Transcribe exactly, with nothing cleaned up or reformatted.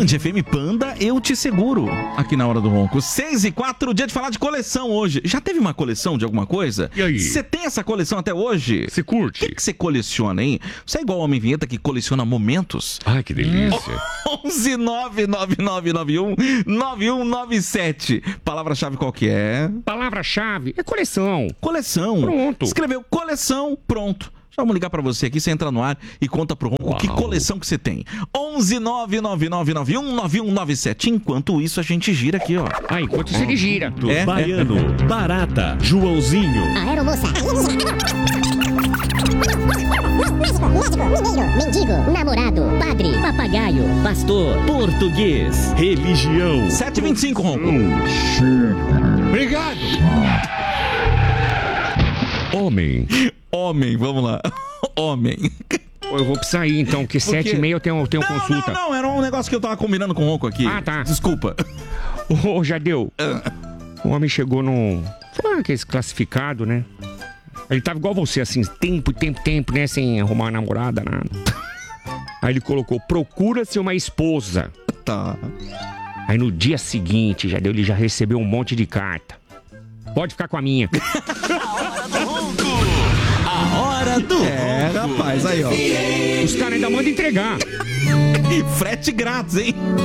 Band F M Panda, eu te seguro. Aqui na Hora do Ronco. seis e quatro, dia de falar de coleção hoje. Já teve uma coleção de alguma coisa? E aí? Você tem essa coleção até hoje? Você curte? O que você coleciona, hein? Você é igual o Homem Vinheta que coleciona momentos? Ai, que delícia. onze nove nove nove nove um nove um nove sete. Palavra-chave qual que é? Palavra-chave é coleção. Coleção. Pronto. Escreveu coleção, pronto. Já vamos ligar pra você aqui, você entra no ar e conta pro Ronco que coleção que você tem. onze nove nove nove nove um nove um nove sete. Enquanto isso, a gente gira aqui, ó. Ah, enquanto isso ele gira. É? Baiano, Barata, Joãozinho. Aeromoça. Mágico, médico, mineiro, mendigo, namorado, padre, papagaio, Pastor, português, religião. sete e vinte e cinco, Ronco. Obrigado. Homem. Homem, vamos lá. Homem. Eu vou precisar ir então, porque sete e meia eu tenho, eu tenho não, consulta. Não, não, era um negócio que eu tava combinando com o Ronco aqui. Ah, tá. Desculpa. Ô, Jadeu. O homem chegou num... Foi aquele classificado, né? Ele tava igual você, assim, tempo, tempo, tempo, né? Sem arrumar uma namorada, nada. Aí ele colocou, procura-se uma esposa. Tá. Aí no dia seguinte, Jadeu, ele já recebeu um monte de carta. Pode ficar com a minha. A hora do É, rapaz, aí, ó. Os caras ainda mandam entregar. Frete grátis, hein?